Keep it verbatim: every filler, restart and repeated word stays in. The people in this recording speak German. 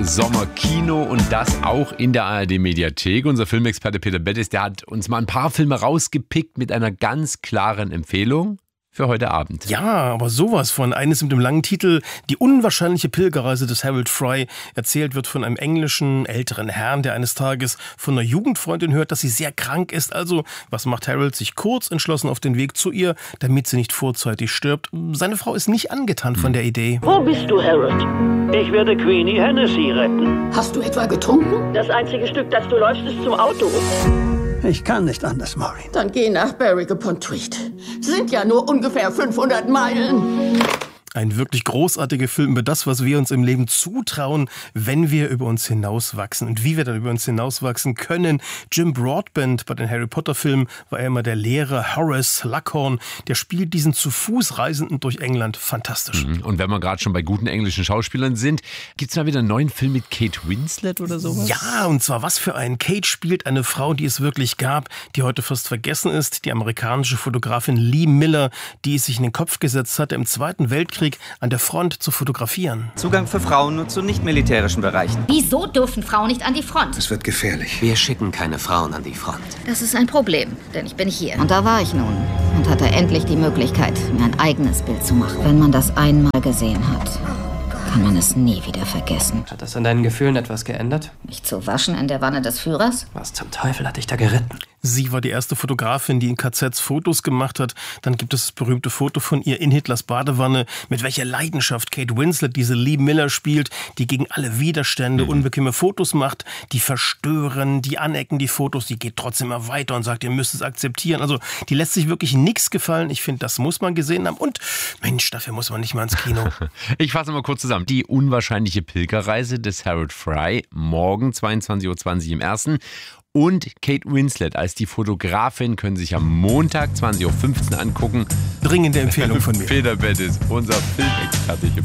Sommerkino und das auch in der A R D-Mediathek. Unser Filmexperte Peter Bettis, der hat uns mal ein paar Filme rausgepickt mit einer ganz klaren Empfehlung für heute Abend. Ja, aber sowas von. Eines mit dem langen Titel Die unwahrscheinliche Pilgerreise des Harold Fry. Erzählt wird von einem englischen, älteren Herrn, der eines Tages von einer Jugendfreundin hört, dass sie sehr krank ist. Also, was macht Harold? Sich kurz entschlossen auf den Weg zu ihr, damit sie nicht vorzeitig stirbt. Seine Frau ist nicht angetan von der Idee. Wo bist du, Harold? Ich werde Queenie Hennessy retten. Hast du etwa getrunken? Das einzige Stück, das du läufst, ist zum Auto. Ich kann nicht anders, Maureen. Dann geh nach Berwick-upon-Tweed. Sind ja nur ungefähr fünfhundert Meilen. Ein wirklich großartiger Film über das, was wir uns im Leben zutrauen, wenn wir über uns hinauswachsen und wie wir dann über uns hinauswachsen können. Jim Broadbent bei den Harry Potter Filmen war er immer der Lehrer Horace Slughorn. Der spielt diesen zu Fuß Reisenden durch England fantastisch. Und wenn wir gerade schon bei guten englischen Schauspielern sind, gibt es mal wieder einen neuen Film mit Kate Winslet oder sowas? Ja, und zwar was für einen. Kate spielt eine Frau, die es wirklich gab, die heute fast vergessen ist. Die amerikanische Fotografin Lee Miller, die es sich in den Kopf gesetzt hatte, im Zweiten Weltkrieg an der Front zu fotografieren. Zugang für Frauen nur zu nicht-militärischen Bereichen. Wieso dürfen Frauen nicht an die Front? Es wird gefährlich. Wir schicken keine Frauen an die Front. Das ist ein Problem, denn ich bin hier. Und da war ich nun und hatte endlich die Möglichkeit, mir ein eigenes Bild zu machen. Wenn man das einmal gesehen hat, kann man es nie wieder vergessen. Hat das an deinen Gefühlen etwas geändert? Mich zu waschen in der Wanne des Führers? Was zum Teufel hat dich da geritten? Sie war die erste Fotografin, die in K Zs Fotos gemacht hat. Dann gibt es das berühmte Foto von ihr in Hitlers Badewanne. Mit welcher Leidenschaft Kate Winslet diese Lee Miller spielt, die gegen alle Widerstände mhm. unbequeme Fotos macht, die verstören, die anecken die Fotos, die geht trotzdem immer weiter und sagt, ihr müsst es akzeptieren. Also die lässt sich wirklich nichts gefallen. Ich finde, das muss man gesehen haben. Und Mensch, dafür muss man nicht mal ins Kino. Ich fasse mal kurz zusammen. Die unwahrscheinliche Pilgerreise des Harold Fry, morgen zweiundzwanzig Uhr zwanzig im Ersten. Und Kate Winslet als die Fotografin können sich am Montag zwanzig Uhr fünfzehn angucken. Dringende Empfehlung von mir. Peter Bettis, unser Filmexperte hier.